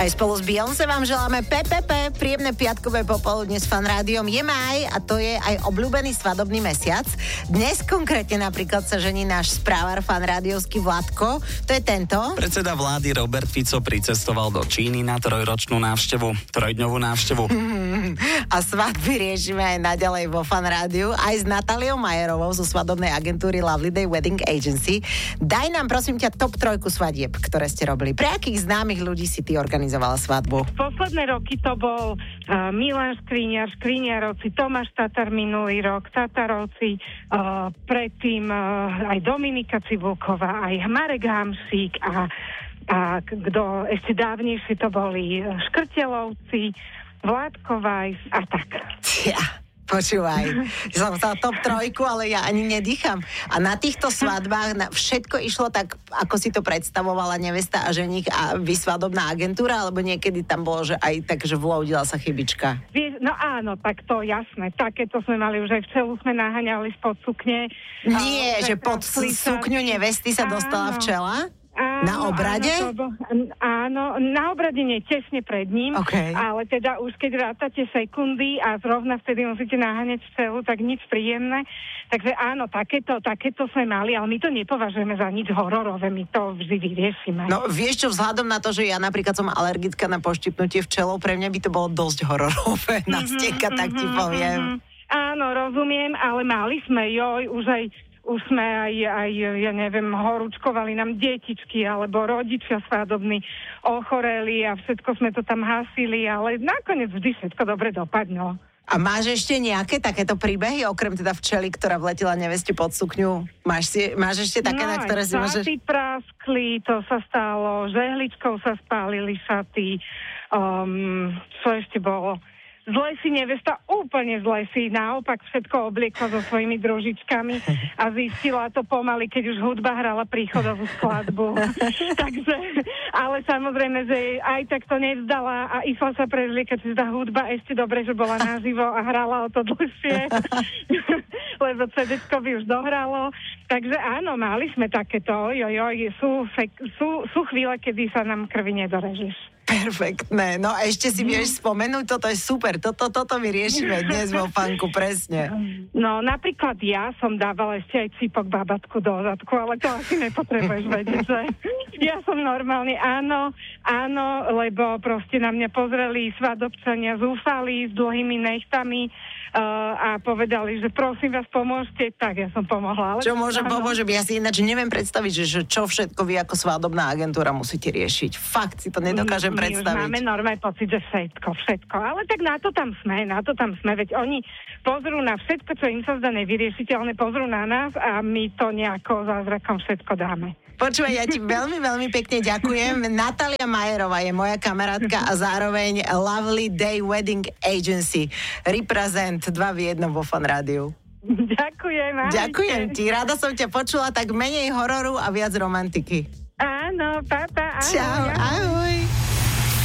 Aj spolu s Beyoncé vám želáme PPP, príjemné piatkové popoludne s Fan Rádiom. Je máj a to je aj obľúbený svadobný mesiac. Dnes konkrétne napríklad sa žení náš správar Fan Rádiovský Vladko. To je tento. Predseda vlády Robert Fico pricestoval do Číny na trojdňovú návštevu. A svadby riešime aj naďalej vo Fan Rádiu, aj s Natáliou Majerovou zo svadobnej agentúry Lovely Day Wedding Agency. Daj nám prosím ťa top 3 svadieb, ktoré ste robili. Pre akých známych ľudí si ty organizovala svadbu? Posledné roky to bol Milan Škriňarovci, Tomáš Tatar minulý rok, Tatarovci, predtým aj Dominika Cibulková, aj Marek Hamšík a kto ešte dávnejšie to boli Škrtelovci, Vládko Vajs a tak. Ja. Počúvaj, som sa top 3, ale ja ani nedýcham. A na týchto svadbách všetko išlo tak, ako si to predstavovala nevesta a ženík a svadobná agentúra, alebo niekedy tam bolo, že aj tak, že vloudila sa chybička? No áno, tak to jasné. Takéto sme mali už aj včelu, sme naháňali spod sukne. Nie, že pod sukňu nevesty sa dostala včela? Na obrade? Áno, na obrade nie, tesne pred ním, ale teda už keď rátate sekundy a zrovna vtedy musíte naháňať včelu, tak nič príjemné. Takže áno, takéto sme mali, ale my to nepovažujeme za nič hororové, my to vždy vyriešime. No vieš čo, vzhľadom na to, že ja napríklad som alergická na poštipnutie včelou, pre mňa by to bolo dosť hororové na stieka, tak ti poviem. Áno, rozumiem, ale mali sme, už sme aj, ja neviem, horúčkovali nám detičky, alebo rodičia svadobní ochoreli a všetko sme to tam hasili, ale nakoniec vždy všetko dobre dopadlo. A máš ešte nejaké takéto príbehy, okrem teda včely, ktorá vletela neveste pod sukňu? Máš ešte také, na ktoré si môžeš... šaty praskli, to sa stalo, žehličkou sa spálili šaty, čo ešte bolo? Zle si nevesta, úplne zle si naopak všetko obliekla so svojimi družičkami a zistila to pomaly, keď už hudba hrala príchodovú skladbu. Takže, ale samozrejme, že aj tak to nevzdala a išla sa prezliekať, že tá hudba ešte dobre, že bola naživo a hrala o to dlhšie, lebo CD-čko by už dohralo. Takže áno, mali sme takéto, sú chvíle, kedy sa nám krvi nedorežeš. Perfektné. No a ešte si vieš spomenúť, toto je super, toto my riešime dnes vo Fanku, presne. No napríklad ja som dávala ešte aj cípok babatku do zadku, ale to asi nepotrebuješ vedieť, že ja som normálne, áno, lebo proste na mňa pozreli svadobčania zúfali s dlhými nechtami a povedali, že prosím vás, pomôžte, tak ja som pomohla. Ale čo môžem pomôžem? Ja si ináč neviem predstaviť, že čo všetko vy ako svadobná agentúra musíte riešiť. Fakt si to nedokážem predstaviť. My už máme normálne pocit, že všetko. Ale tak na to tam sme, veď oni pozrú na všetko, čo im sa zdá nevyriešiteľné, pozrú na nás a my to nejako zázrakom všetko dáme. Počúvaj, ja ti veľmi, veľmi pekne ďakujem. Natália Majerová je moja kamarátka a zároveň Lovely Day Wedding Agency. Represent 2 v 1 vo Fan Rádiu. Ďakujem. Ďakujem ti. Rada som ťa počula, tak menej hororu a viac romantiky. Áno, papa, ahoj. Čau, ahoj.